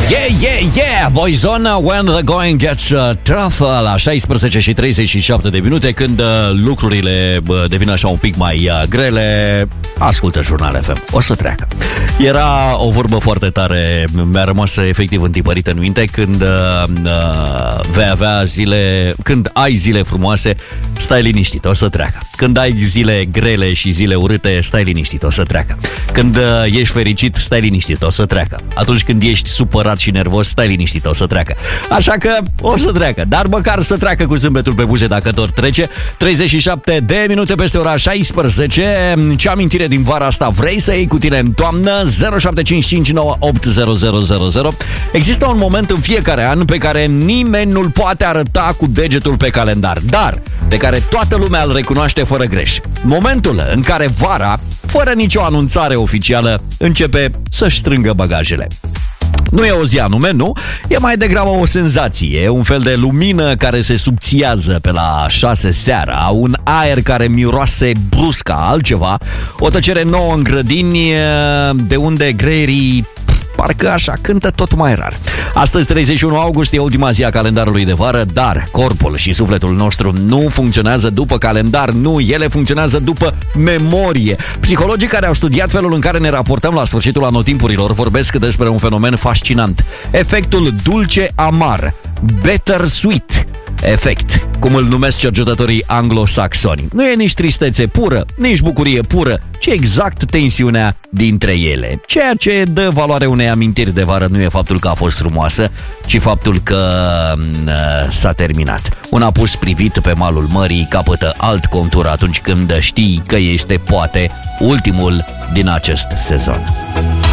Yeah, Boyzone, when the going gets tough. La 16 și 37 de minute, când lucrurile devin așa un pic mai grele, ascultă Jurnal FM. O să treacă. Era o vorbă foarte tare, mi-a rămas efectiv întipărită în minte. Când vei avea zile, când ai zile frumoase, stai liniștit, o să treacă. Când ai zile grele și zile urâte, stai liniștit, o să treacă. Când ești fericit, stai liniștit, o să treacă. Atunci când ești supărat și nervos, stai liniștit, o să treacă. Așa că o să treacă, dar măcar să treacă cu zâmbetul pe buze dacă tot trece. 37 de minute peste ora 16. Ce amintire din vara asta vrei să iei cu tine în toamnă? 0755980000. Există un moment în fiecare an pe care nimeni nu-l poate arăta cu degetul pe calendar, dar de care toată lumea îl recunoaște fără greș. Momentul în care vara, fără nicio anunțare oficială, începe să-și strângă bagajele. Nu e o zi anume, nu? E mai degrabă o senzație, un fel de lumină care se subțiază pe la 6 seara, un aer care miroase brusc altceva, o tăcere nouă în grădini, de unde greierii parcă așa cântă tot mai rar. Astăzi, 31 august, e ultima zi a calendarului de vară, dar corpul și sufletul nostru nu funcționează după calendar, nu, ele funcționează după memorie. Psihologii care au studiat felul în care ne raportăm la sfârșitul anotimpurilor vorbesc despre un fenomen fascinant. Efectul dulce-amar, bittersweet efect, cum îl numesc cercetătorii anglosaxoni. Nu e nici tristețe pură, nici bucurie pură, ci exact tensiunea dintre ele. Ceea ce dă valoare unei amintiri de vară nu e faptul că a fost frumoasă, ci faptul că s-a terminat. Un apus privit pe malul mării capătă alt contur atunci când știi că este poate ultimul din acest sezon.